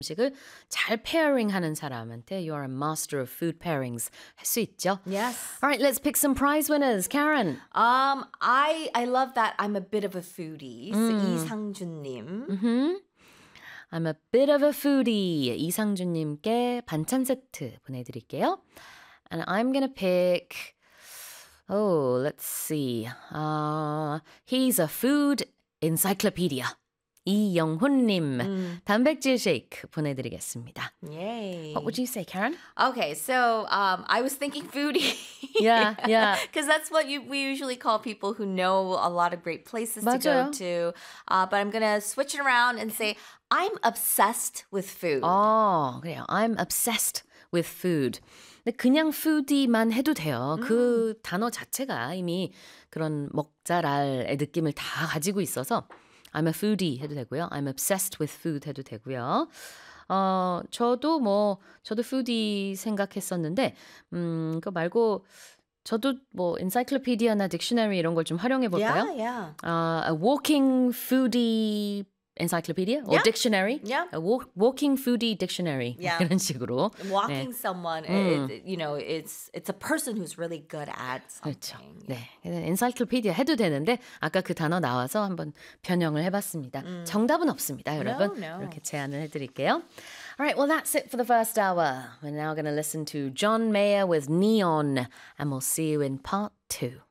음식을 잘 pairing 하는 사람한테 you're a master of food pairings 할 수 있죠. Yes. All right, let's pick some prize winners. Karen. I love that I'm a bit of a foodie. 이상준님. I'm a bit of a foodie. 이상준님께 반찬 세트 보내드릴게요. And I'm gonna pick, let's see. He's a food encyclopedia. 이영훈님, 단백질 쉐이크 보내드리겠습니다. Yay. What would you say, Karen? Okay, so I was thinking foodie. Yeah. Because that's what we usually call people who know a lot of great places to go 맞아요. to. But I'm going to switch it around and say I'm obsessed with food. 그래요. I'm obsessed with food. 근데 그냥 foodie만 해도 돼요. 그 단어 자체가 이미 그런 먹자랄의 느낌을 다 가지고 있어서 I'm a foodie 해도 되고요. I'm obsessed with food 해도 되고요. 저도 foodie 생각했었는데, 그거 말고, 저도 encyclopedia나 dictionary 이런 걸 좀 활용해 볼까요? Yeah. A walking foodie encyclopedia or dictionary? Yeah. A walking foodie dictionary. Yeah. 이런 식으로. Walking someone, it's a person who's really good at 그렇죠. something. 네, encyclopedia 해도 되는데 아까 그 단어 나와서 한번 변형을 해봤습니다. 정답은 없습니다, 여러분. No. 이렇게 제안을 해드릴게요. All right, well, that's it for the first hour. We're now going to listen to John Mayer with Neon, and we'll see you in part 2.